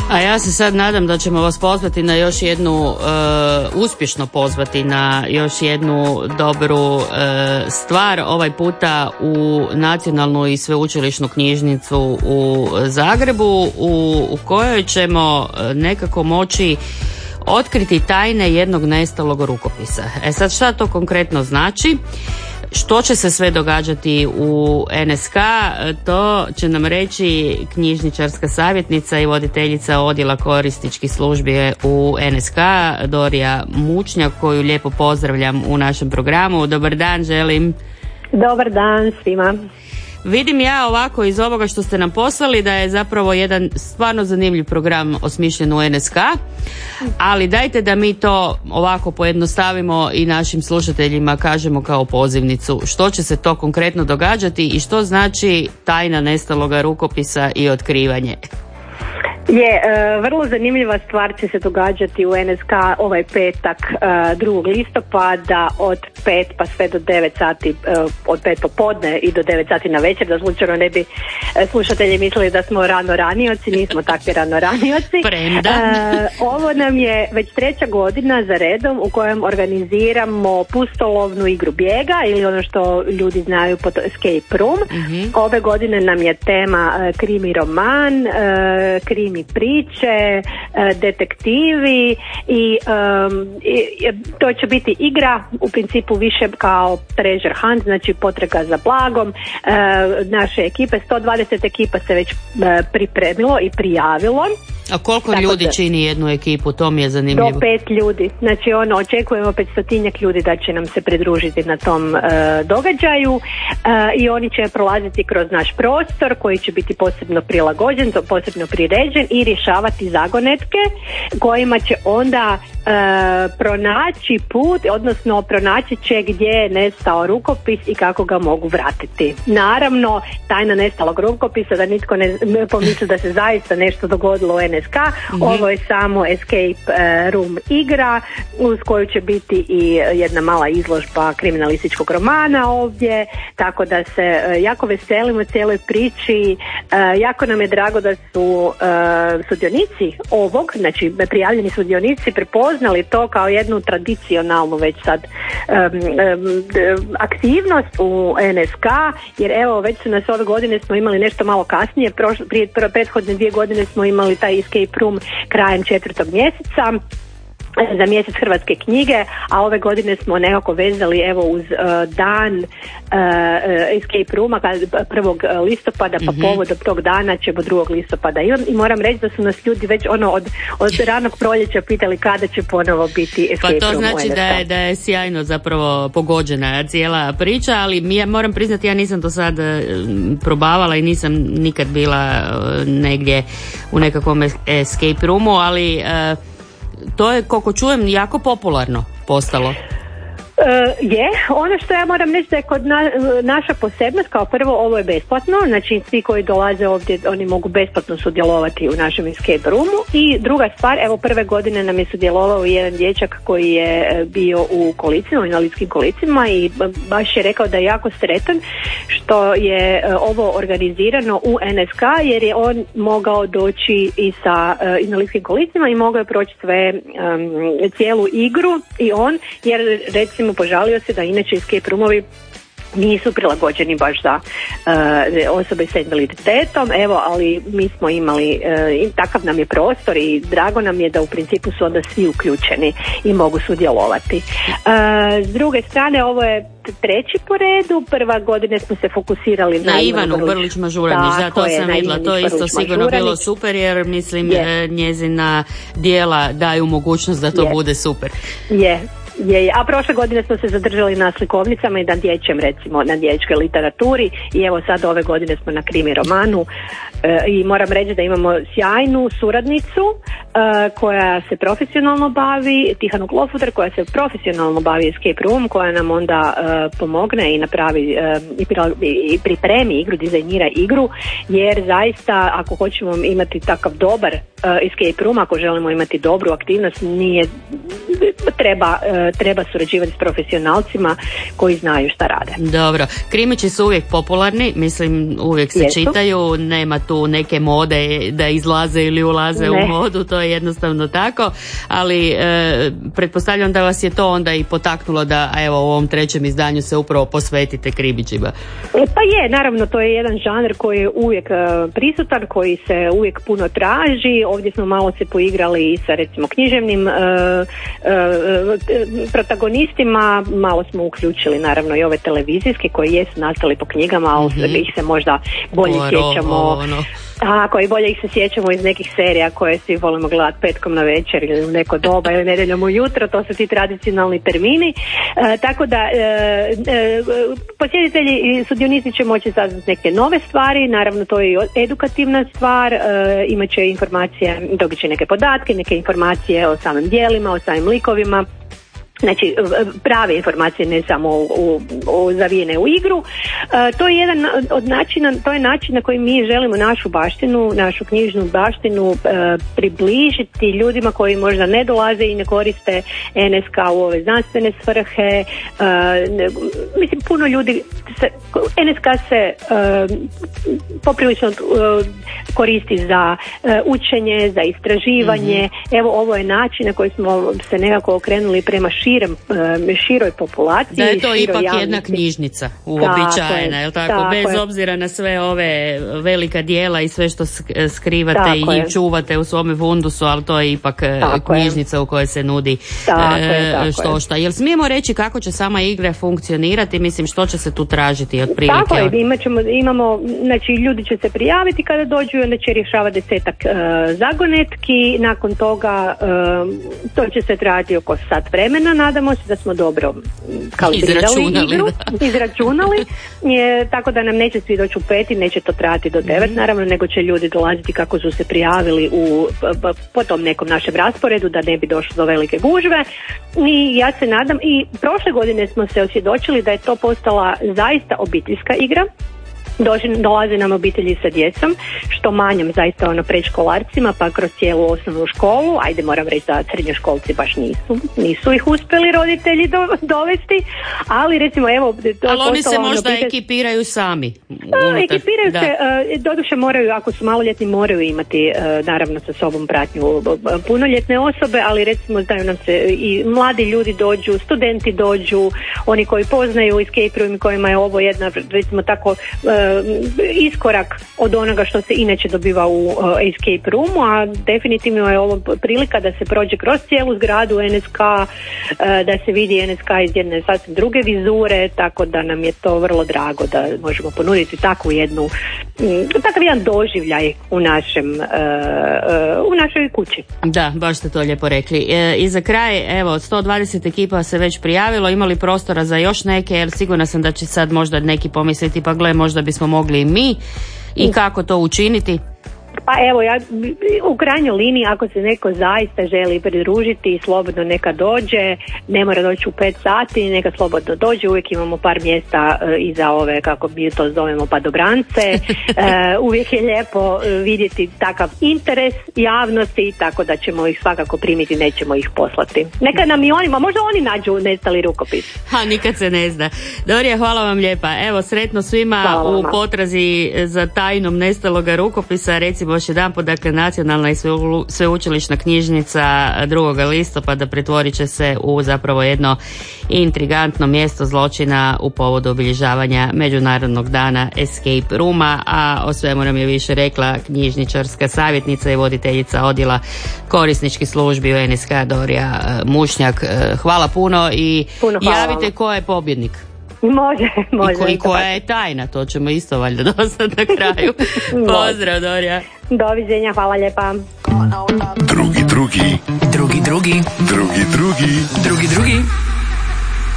A ja se sad nadam da ćemo vas pozvati na još jednu, uspješno pozvati na još jednu dobru stvar, ovaj puta u Nacionalnu i sveučilišnu knjižnicu u Zagrebu, u kojoj ćemo nekako moći otkriti tajne jednog nestalog rukopisa. Sad šta to konkretno znači? Što će se sve događati u NSK, to će nam reći knjižničarska savjetnica i voditeljica odjela korisničkih službi u NSK, Dorija Mučnjak, koju lijepo pozdravljam u našem programu. Dobar dan želim. Dobar dan svima. Vidim ja ovako iz ovoga što ste nam poslali da je zapravo jedan stvarno zanimljiv program osmišljen u NSK, ali dajte da mi to ovako pojednostavimo i našim slušateljima kažemo kao pozivnicu. Što će se to konkretno događati i što znači tajna nestaloga rukopisa i otkrivanje? Vrlo zanimljiva stvar će se događati u NSK ovaj petak 2. listopada od 5 pa sve do 9 sati, od 5 popodne i do 9 sati na večer, da slučajno ne bi slušatelji mislili da smo rano ranioci, nismo takvi rano ranioci. Ovo nam je već 3. godina za redom u kojem organiziramo pustolovnu igru bijega ili ono što ljudi znaju pod escape room. Ove godine nam je tema krimi roman, krimi priče, detektivi i to će biti igra u principu više kao treasure hunt, znači potraga za blagom. Naše ekipe, 120 ekipa se već pripremilo i prijavilo. A koliko ljudi čini jednu ekipu? To mi je zanimljivo. Do 5 ljudi. Znači očekujemo 500 ljudi da će nam se pridružiti na tom događaju i oni će prolaziti kroz naš prostor koji će biti posebno prilagođen, posebno priređen i rješavati zagonetke kojima će onda pronaći put, odnosno pronaći će gdje je nestao rukopis i kako ga mogu vratiti. Naravno, tajna nestalog rukopisa, da nitko ne pomisli da se zaista nešto dogodilo u NSK. Ovo je samo escape room igra uz koju će biti i jedna mala izložba kriminalističkog romana ovdje, tako da se jako veselimo cijeloj priči. Jako nam je drago da su sudionici ovog, znači prijavljeni sudionici prepoznali to kao jednu tradicionalnu već sad aktivnost u NSK, jer evo već su nas ove godine smo imali nešto malo kasnije, prije prethodne 2 godine smo imali taj escape room krajem 4. mjeseca za mjesec hrvatske knjige, a ove godine smo nekako vezali evo uz dan escape rooma 1. listopada, pa povodom tog dana ćemo 2. listopada i moram reći da su nas ljudi već od ranog proljeća pitali kada će ponovo biti escape room. Pa to znači da je sjajno zapravo pogođena cijela priča, ali ja moram priznati ja nisam do sad probavala i nisam nikad bila negdje u nekakvom escape roomu, ali to je, koliko čujem, jako popularno postalo. Ono što ja moram reći da je kod naša posebnost, kao prvo ovo je besplatno, znači svi koji dolaze ovdje oni mogu besplatno sudjelovati u našem escape roomu i druga stvar, evo prve godine nam je sudjelovao jedan dječak koji je bio u kolicima, u invalidskim kolicima i baš je rekao da je jako sretan što je ovo organizirano u NSK jer je on mogao doći i sa invalidskim kolicima i mogao je proći cijelu igru i on, jer recimo požalio se da inače escape roomovi nisu prilagođeni baš za osobe sa invaliditetom, evo, ali mi smo imali takav nam je prostor i drago nam je da u principu su onda svi uključeni i mogu sudjelovati. S druge strane, ovo je 3. po redu, prva godine smo se fokusirali na Ivanu Brlić Mažuranić, da, to sam vidjela, to je isto sigurno bilo super jer mislim njezina djela daju mogućnost da to bude super. A prošle godine smo se zadržali na slikovnicama i na dječjem, recimo na dječjoj literaturi i evo sad ove godine smo na krimi romanu i moram reći da imamo sjajnu suradnicu koja se profesionalno bavi, Tihanu Klofuter koja se profesionalno bavi escape room, koja nam onda pomogne i napravi i pripremi igru, dizajnira igru, jer zaista ako hoćemo imati takav dobar escape room, ako želimo imati dobru aktivnost, treba surađivati s profesionalcima koji znaju šta rade. Dobro, krimići su uvijek popularni, mislim uvijek se čitaju, nema tu neke mode da izlaze ili ulaze u modu, to je jednostavno tako, ali pretpostavljam da vas je to onda i potaknulo da evo u ovom 3. izdanju se upravo posvetite krimićima. Pa je, naravno, to je jedan žanr koji je uvijek prisutan, koji se uvijek puno traži. Ovdje smo malo se poigrali i sa recimo književnim protagonistima, malo smo uključili naravno i ove televizijske koji jesu nastali po knjigama, ali ih se možda bolje sjećamo. Tako, i bolje ih se sjećamo iz nekih serija koje svi volimo gledati petkom na večer ili u neko doba ili nedjeljom ujutro, to su ti tradicionalni termini. Tako da posjetitelji i sudionici će moći saznati neke nove stvari, naravno to je i edukativna stvar, imat će informacije, dobit će neke podatke, neke informacije o samim dijelima, o samim likovima. Znači prave informacije, ne samo zavijene u igru. To je jedan od načina, to je način na koji mi želimo našu baštinu, našu knjižnu baštinu približiti ljudima koji možda ne dolaze i ne koriste NSK u ove znanstvene svrhe. Mislim, puno ljudi NSK se poprilično koristi za učenje, za istraživanje. Evo, ovo je način na koji smo se nekako okrenuli prema široj populaciji. Da je to ipak jedna knjižnica uobičajena, je li tako? Bez obzira na sve ove velika dijela i sve što skrivate i čuvate u svome fundusu, ali to je ipak knjižnica u kojoj se nudi što šta. Jel smijemo reći kako će sama igra funkcionirati? Mislim, što će se tu tražiti otprilike? Tako je, imamo, znači ljudi će se prijaviti kada dođu i onda će rješavati 10 zagonetki. Nakon toga to će se trajati oko sat vremena. Nadamo se da smo dobro kalibrirali igru, izračunali, tako da nam neće svi doći u 5, neće to trajati do 9 naravno, nego će ljudi dolaziti kako su se prijavili po tom nekom našem rasporedu, da ne bi došlo do velike gužve. I ja se nadam, i prošle godine smo se osvjedočili da je to postala zaista obiteljska igra. Dolaze nam obitelji sa djecom, što manjom zaista predškolarcima, pa kroz cijelu osnovnu školu. Ajde, moram reći da srednjoškolci baš nisu ih uspjeli roditelji dovesti, ali recimo evo ali oni se možda ekipiraju sami. Ekipiraju se, doduše moraju, ako su maloljetni moraju imati naravno sa sobom pratnju punoljetne osobe, ali recimo znaju nam se i mladi ljudi dođu, studenti dođu, oni koji poznaju escape room, kojima je ovo jedna recimo tako iskorak od onoga što se inače dobiva u escape roomu, a definitivno je ovo prilika da se prođe kroz cijelu zgradu NSK, da se vidi NSK iz jedne sasvim druge vizure, tako da nam je to vrlo drago da možemo ponuditi takav jedan doživljaj u našoj kući. Da, baš ste to lijepo rekli. I za kraj, evo, 120 ekipa se već prijavilo, imali prostora za još neke, jer sigurna sam da će sad možda neki pomisliti, pa gle, možda bismo mogli i mi, i kako to učiniti? Pa evo, ja u krajnjoj liniji, ako se neko zaista želi pridružiti, slobodno neka dođe, ne mora doći u 5 sati, neka slobodno dođe, uvijek imamo par mjesta iza ove, kako mi to zovemo, padobrance. Uvijek je lijepo vidjeti takav interes javnosti, tako da ćemo ih svakako primiti, nećemo ih poslati. Neka nam i oni, možda oni nađu nestali rukopis. Nikad se ne zna. Dorija, hvala vam lijepa. Evo, sretno svima u potrazi za tajnom nestaloga rukopisa. Recimo još jedanput, dakle, Nacionalna i sveučilišna knjižnica 2. listopada pretvorit će se u zapravo jedno intrigantno mjesto zločina u povodu obilježavanja Međunarodnog dana escape rooma, a o svemu nam je više rekla knjižničarska savjetnica i voditeljica odjela korisničkih službi u NSK Dorija Mušnjak. Hvala puno i javite ko je pobjednik. Može. I koja je tajna, to ćemo isto valjda dosta na kraju. Pozdrav, Dorija. Doviđenja, hvala lijepa. Drugi.